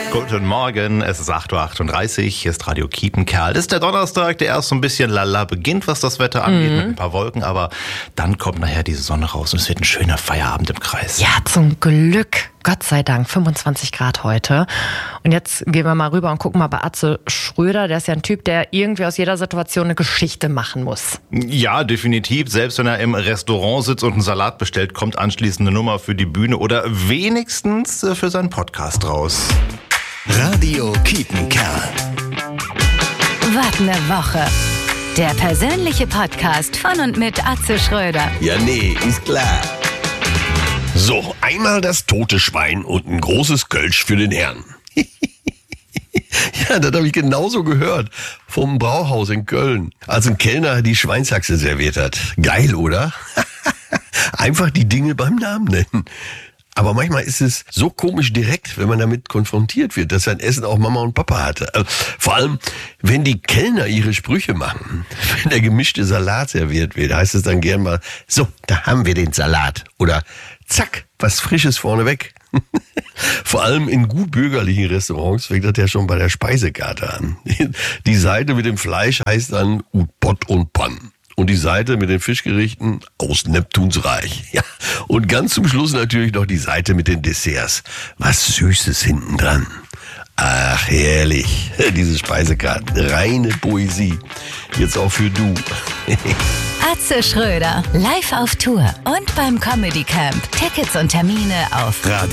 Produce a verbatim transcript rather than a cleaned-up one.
Guten Morgen, es ist acht Uhr achtunddreißig, hier ist Radio Kiepenkerl. Es ist der Donnerstag, der erst so ein bisschen lala beginnt, was das Wetter angeht, mhm. mit ein paar Wolken, aber dann kommt nachher diese Sonne raus und es wird ein schöner Feierabend im Kreis. Ja, zum Glück. Gott sei Dank, fünfundzwanzig Grad heute. Und jetzt gehen wir mal rüber und gucken mal bei Atze Schröder. Der ist ja ein Typ, der irgendwie aus jeder Situation eine Geschichte machen muss. Ja, definitiv. Selbst wenn er im Restaurant sitzt und einen Salat bestellt, kommt anschließend eine Nummer für die Bühne oder wenigstens für seinen Podcast raus. Radio Kiepenkerl. Was ne Woche. Der persönliche Podcast von und mit Atze Schröder. Ja, nee, ist klar. So, einmal das tote Schwein und ein großes Kölsch für den Herrn. Ja, das habe ich genauso gehört. Vom Brauhaus in Köln. Als ein Kellner die Schweinshaxe serviert hat. Geil, oder? Einfach die Dinge beim Namen nennen. Aber manchmal ist es so komisch direkt, wenn man damit konfrontiert wird, dass sein Essen auch Mama und Papa hatte. Also, vor allem, wenn die Kellner ihre Sprüche machen. Wenn der gemischte Salat serviert wird, heißt es dann gern mal, so, da haben wir den Salat. Oder zack, was Frisches vorneweg. Vor allem in gut bürgerlichen Restaurants fängt das ja schon bei der Speisekarte an. Die Seite mit dem Fleisch heißt dann Ut Pott und Pann. Und die Seite mit den Fischgerichten aus Neptuns Reich. Ja. Und ganz zum Schluss natürlich noch die Seite mit den Desserts. Was Süßes hinten dran. Ach, herrlich. Diese Speisekarten. Reine Poesie. Jetzt auch für du. Atze Schröder. Live auf Tour und beim Comedy Camp. Tickets und Termine auf Radio